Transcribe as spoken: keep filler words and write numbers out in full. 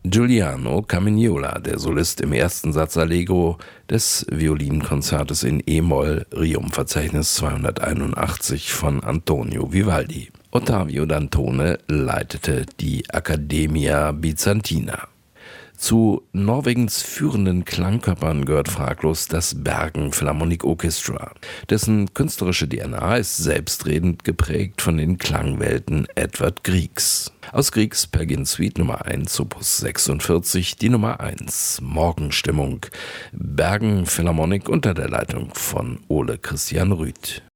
Giuliano Carmignola, der Solist im ersten Satz Allegro des Violinkonzertes in E-Moll, Rium-Verzeichnis zweihunderteinundachtzig von Antonio Vivaldi. Ottavio Dantone leitete die Accademia Bizantina. Zu Norwegens führenden Klangkörpern gehört fraglos das Bergen Philharmonic Orchestra. Dessen künstlerische D N A ist selbstredend geprägt von den Klangwelten Edvard Griegs. Aus Griegs Pelgin Suite Nummer eins, Opus sechsundvierzig, die Nummer eins, Morgenstimmung, Bergen Philharmonic unter der Leitung von Ole Christian Rüth.